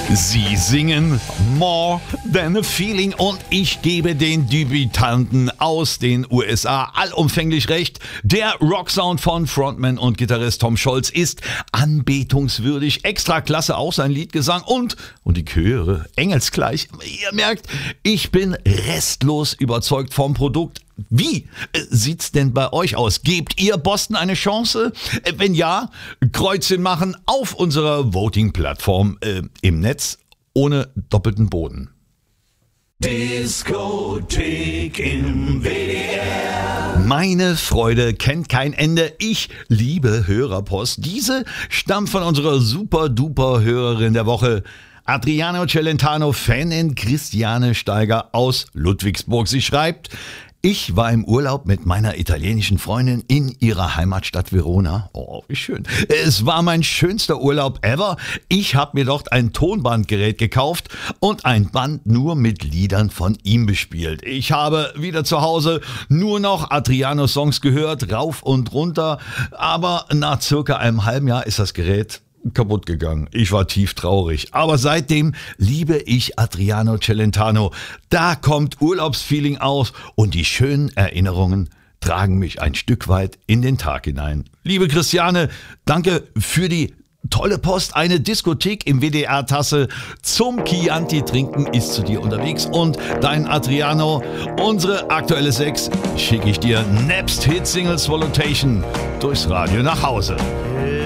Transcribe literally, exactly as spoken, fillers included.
Sie singen More Than a Feeling und ich gebe den Debütanten aus den U S A allumfänglich recht. Der Rocksound von Frontman und Gitarrist Tom Scholz ist anbetungswürdig. Extra klasse auch sein Liedgesang und, und die Chöre engelsgleich. Ihr merkt, ich bin restlos überzeugt vom Produkt. Wie sieht's denn bei euch aus? Gebt ihr Boston eine Chance? Wenn ja, Kreuzchen machen auf unserer Voting-Plattform äh, im Netz ohne doppelten Boden. Diskothek im W D R. Meine Freude kennt kein Ende. Ich liebe Hörerpost. Diese stammt von unserer super-duper-Hörerin der Woche, Adriano Celentano, Fanin Christiane Steiger aus Ludwigsburg. Sie schreibt: Ich war im Urlaub mit meiner italienischen Freundin in ihrer Heimatstadt Verona. Oh, wie schön. Es war mein schönster Urlaub ever. Ich habe mir dort ein Tonbandgerät gekauft und ein Band nur mit Liedern von ihm bespielt. Ich habe wieder zu Hause nur noch Adriano-Songs gehört, rauf und runter. Aber nach circa einem halben Jahr ist das Gerät kaputt gegangen. Ich war tief traurig. Aber seitdem liebe ich Adriano Celentano. Da kommt Urlaubsfeeling aus und die schönen Erinnerungen tragen mich ein Stück weit in den Tag hinein. Liebe Christiane, danke für die tolle Post. Eine Diskothek im W D R-Tasse zum Chianti trinken ist zu dir unterwegs. Und dein Adriano, unsere aktuelle Sechs, schicke ich dir nebst Hit-Singles Volutation durchs Radio nach Hause.